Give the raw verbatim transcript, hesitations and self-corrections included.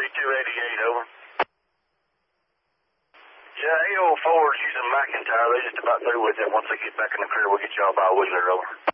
two eighty-eight, over. Yeah, A oh four is using McIntyre. They're just about through with it. Once they get back in the clear, we'll get y'all by Wheeler, over.